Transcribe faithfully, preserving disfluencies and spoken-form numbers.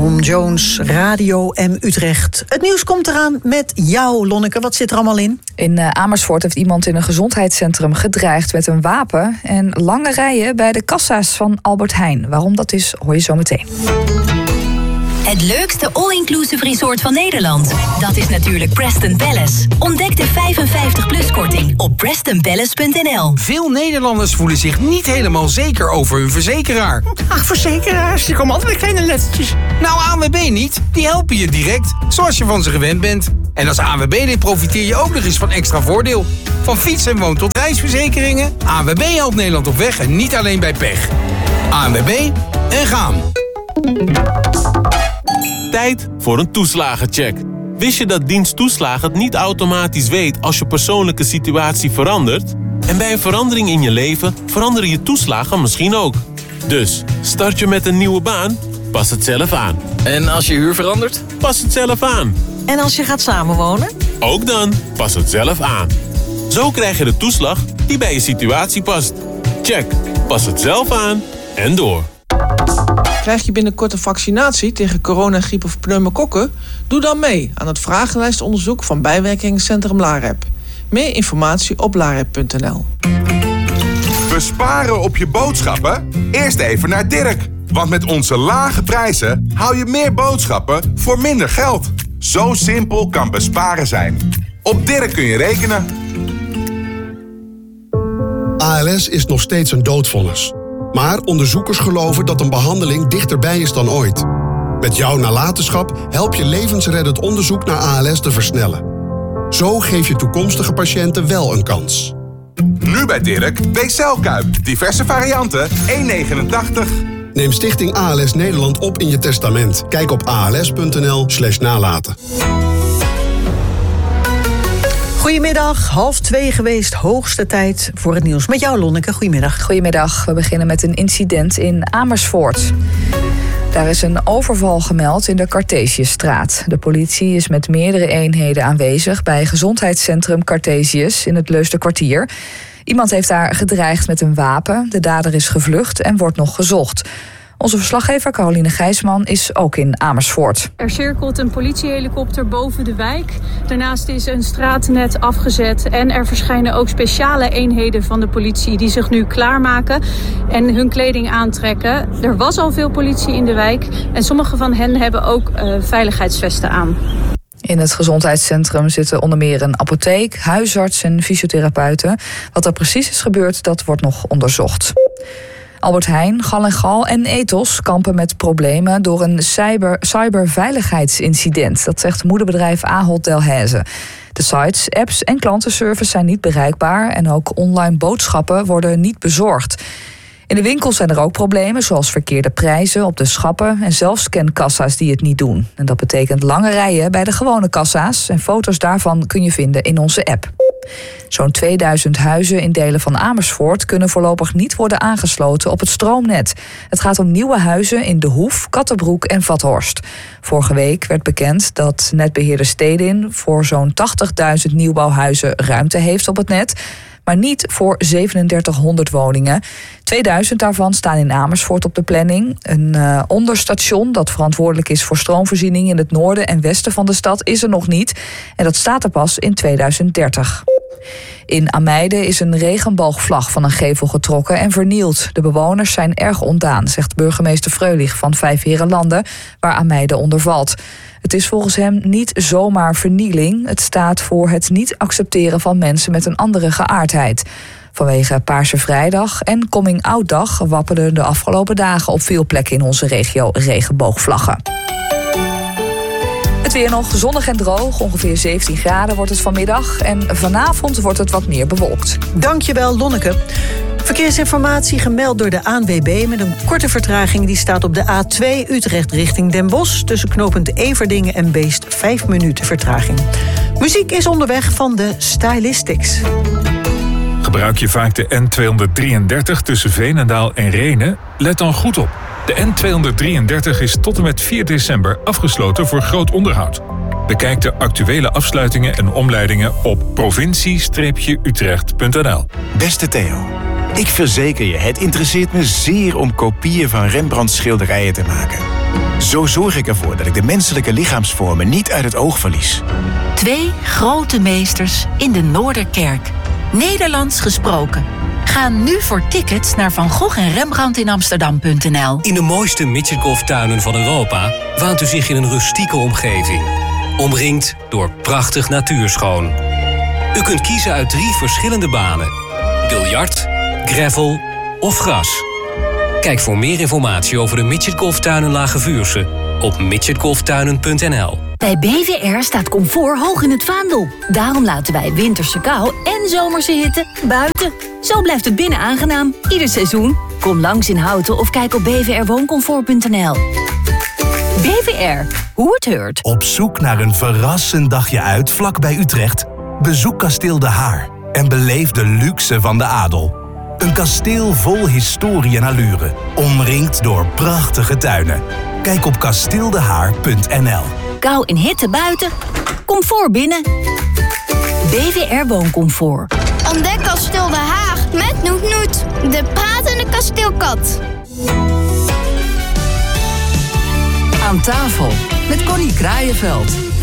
Tom Jones, Radio M Utrecht. Het nieuws komt eraan met jou, Lonneke. Wat zit er allemaal in? In uh, Amersfoort heeft iemand in een gezondheidscentrum gedreigd met een wapen. En lange rijen bij de kassa's van Albert Heijn. Waarom dat is, hoor je zo meteen. Het leukste all-inclusive resort van Nederland. Dat is natuurlijk Preston Palace. Ontdek de vijfenvijftig plus korting op preston palace punt n l. Veel Nederlanders voelen zich niet helemaal zeker over hun verzekeraar. Ach, verzekeraars, die komen altijd met kleine lettertjes. Nou, A N W B niet. Die helpen je direct, zoals je van ze gewend bent. En als A N W B-lid profiteer je ook nog eens van extra voordeel. Van fiets- en woon- tot reisverzekeringen. A N W B helpt Nederland op weg en niet alleen bij pech. A N W B en gaan. Tijd voor een toeslagencheck. Wist je dat dienst toeslagen het niet automatisch weet als je persoonlijke situatie verandert? En bij een verandering in je leven veranderen je toeslagen misschien ook. Dus, start je met een nieuwe baan? Pas het zelf aan. En als je huur verandert? Pas het zelf aan. En als je gaat samenwonen? Ook dan, pas het zelf aan. Zo krijg je de toeslag die bij je situatie past. Check, pas het zelf aan en door. Krijg je binnenkort een vaccinatie tegen corona, griep of pneumokokken? Doe dan mee aan het vragenlijstonderzoek van bijwerkingscentrum LAREP. Meer informatie op larep punt n l. Besparen op je boodschappen? Eerst even naar Dirk. Want met onze lage prijzen hou je meer boodschappen voor minder geld. Zo simpel kan besparen zijn. Op Dirk kun je rekenen. A L S is nog steeds een doodvonnis. Maar onderzoekers geloven dat een behandeling dichterbij is dan ooit. Met jouw nalatenschap help je levensreddend onderzoek naar A L S te versnellen. Zo geef je toekomstige patiënten wel een kans. Nu bij Dirk, B-celkuip. Diverse varianten, één negenentachtig. Neem Stichting A L S Nederland op in je testament. Kijk op a l s punt n l slash nalaten. Goedemiddag, half twee geweest, hoogste tijd voor het nieuws. Met jou, Lonneke, goedemiddag. Goedemiddag, we beginnen met een incident in Amersfoort. Daar is een overval gemeld in de Cartesiusstraat. De politie is met meerdere eenheden aanwezig bij gezondheidscentrum Cartesius in het Leusderkwartier. Iemand heeft daar gedreigd met een wapen. De dader is gevlucht en wordt nog gezocht. Onze verslaggever Caroline Gijsman is ook in Amersfoort. Er cirkelt een politiehelikopter boven de wijk. Daarnaast is een straatnet afgezet. En er verschijnen ook speciale eenheden van de politie die zich nu klaarmaken en hun kleding aantrekken. Er was al veel politie in de wijk. En sommige van hen hebben ook uh, veiligheidsvesten aan. In het gezondheidscentrum zitten onder meer een apotheek, huisarts en fysiotherapeuten. Wat er precies is gebeurd, dat wordt nog onderzocht. Albert Heijn, Gal en Gal en Ethos kampen met problemen door een cyber, cyberveiligheidsincident. Dat zegt moederbedrijf Ahold Delhaize. De sites, apps en klantenservice zijn niet bereikbaar en ook online boodschappen worden niet bezorgd. In de winkels zijn er ook problemen, zoals verkeerde prijzen op de schappen en zelfscankassa's die het niet doen. En dat betekent lange rijen bij de gewone kassa's en foto's daarvan kun je vinden in onze app. Zo'n tweeduizend huizen in delen van Amersfoort kunnen voorlopig niet worden aangesloten op het stroomnet. Het gaat om nieuwe huizen in De Hoef, Kattenbroek en Vathorst. Vorige week werd bekend dat netbeheerder Stedin voor zo'n tachtigduizend nieuwbouwhuizen ruimte heeft op het net, maar niet voor zevenendertighonderd woningen. tweeduizend daarvan staan in Amersfoort op de planning. Een uh, onderstation dat verantwoordelijk is voor stroomvoorziening in het noorden en westen van de stad is er nog niet. En dat staat er pas in tweeduizend dertig. In Ameide is een regenboogvlag van een gevel getrokken en vernield. De bewoners zijn erg ontdaan, zegt burgemeester Freulich van Vijfheerenlanden, waar Ameide onder valt. Het is volgens hem niet zomaar vernieling. Het staat voor het niet accepteren van mensen met een andere geaardheid. Vanwege Paarse Vrijdag en Coming Out Dag wapperden de afgelopen dagen op veel plekken in onze regio regenboogvlaggen. Het weer nog zonnig en droog. Ongeveer zeventien graden wordt het vanmiddag. En vanavond wordt het wat meer bewolkt. Dankjewel, Lonneke. Verkeersinformatie gemeld door de A N W B met een korte vertraging. Die staat op de A twee Utrecht richting Den Bosch. Tussen knooppunt Everdingen en Beest vijf minuten vertraging. Muziek is onderweg van de Stylistics. Gebruik je vaak de N tweehonderddrieëndertig tussen Veenendaal en Rhenen? Let dan goed op. De N tweehonderddrieëndertig is tot en met vier december afgesloten voor groot onderhoud. Bekijk de actuele afsluitingen en omleidingen op provincie utrecht punt n l. Beste Theo, ik verzeker je, het interesseert me zeer om kopieën van Rembrandts schilderijen te maken. Zo zorg ik ervoor dat ik de menselijke lichaamsvormen niet uit het oog verlies. Twee grote meesters in de Noorderkerk. Nederlands gesproken. Ga nu voor tickets naar Van Gogh en Rembrandt in Amsterdam punt n l. In de mooiste midgetgolftuinen van Europa waant u zich in een rustieke omgeving. Omringd door prachtig natuurschoon. U kunt kiezen uit drie verschillende banen. Biljart, gravel of gras. Kijk voor meer informatie over de midgetgolftuinen Lage Vuursche op midgetgolftuinen punt n l. Bij B V R staat comfort hoog in het vaandel. Daarom laten wij winterse kou en zomerse hitte buiten. Zo blijft het binnen aangenaam, ieder seizoen. Kom langs in Houten of kijk op b v r wooncomfort punt n l. B V R, hoe het heurt. Op zoek naar een verrassend dagje uit vlak bij Utrecht? Bezoek Kasteel De Haar en beleef de luxe van de adel. Een kasteel vol historie en allure, omringd door prachtige tuinen. Kijk op kasteel de haar punt n l. Kou en hitte buiten, comfort binnen. B V R Wooncomfort. Ontdek Kasteel De Haag met Noet Noet, de pratende kasteelkat. Aan tafel met Connie Kraaienveld.